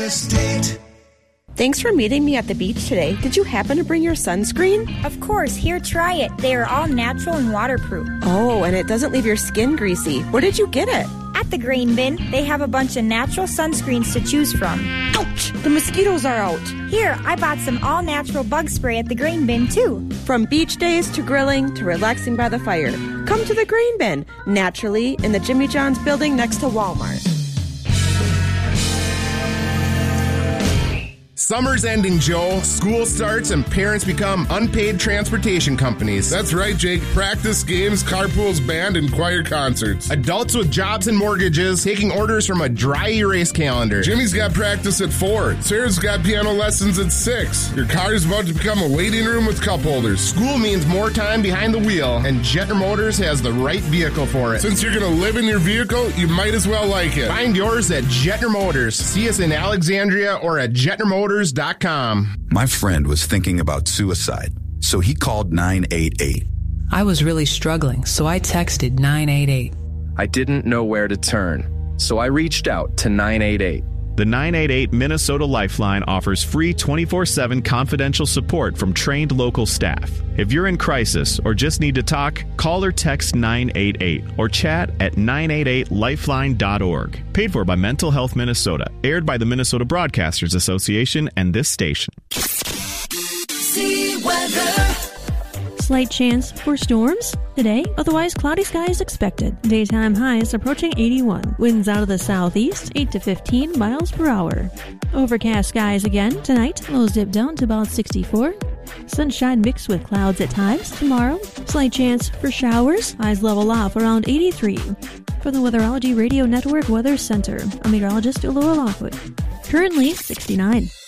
Estate. Thanks for meeting me at the beach today. Did you happen to bring your sunscreen? Of course. Here, try it. They are all natural and waterproof. Oh, and it doesn't leave your skin greasy. Where did you get it? At the Grain Bin, they have a bunch of natural sunscreens to choose from. Ouch! The mosquitoes are out. Here, I bought some all-natural bug spray at the Grain Bin, too. From beach days to grilling to relaxing by the fire, come to the Grain Bin, naturally in the Jimmy John's building next to Walmart. Summer's ending, Joe. School starts and parents become unpaid transportation companies. That's right, Jake. Practice games, carpools, band, and choir concerts. Adults with jobs and mortgages taking orders from a dry erase calendar. Jimmy's got practice at 4. Sarah's got piano lessons at 6. Your car's about to become a waiting room with cup holders. School means more time behind the wheel, and Jetner Motors has the right vehicle for it. Since you're going to live in your vehicle, you might as well like it. Find yours at Jetner Motors. See us in Alexandria or at JetnerMotors.com. My friend was thinking about suicide, so he called 988. I was really struggling, so I texted 988. I didn't know where to turn, so I reached out to 988. The 988 Minnesota Lifeline offers free 24/7 confidential support from trained local staff. If you're in crisis or just need to talk, call or text 988 or chat at 988lifeline.org. Paid for by Mental Health Minnesota. Aired by the Minnesota Broadcasters Association and this station. See weather. Slight chance for storms today, otherwise cloudy skies expected. Daytime highs approaching 81. Winds out of the southeast, 8 to 15 miles per hour. Overcast skies again tonight. Lows dip down to about 64. Sunshine mixed with clouds at times. Tomorrow, slight chance for showers. Highs level off around 83. For the Weatherology Radio Network Weather Center, I'm meteorologist Laura Lockwood. Currently 69.